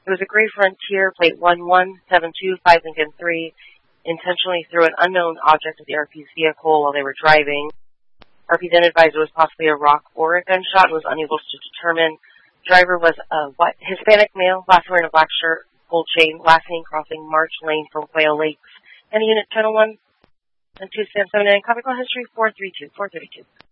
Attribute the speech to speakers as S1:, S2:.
S1: It was a Gray Frontier, plate 11725 Lincoln 3, intentionally threw an unknown object at the RP's vehicle while they were driving. RP then advised it was possibly a rock or a gunshot and was unable to determine. Driver was a Hispanic male, last wearing a black shirt, gold chain, last seen crossing March Lane from Quail Lakes. And Unit Channel 1 and 2 Sam 79, copy call history 432.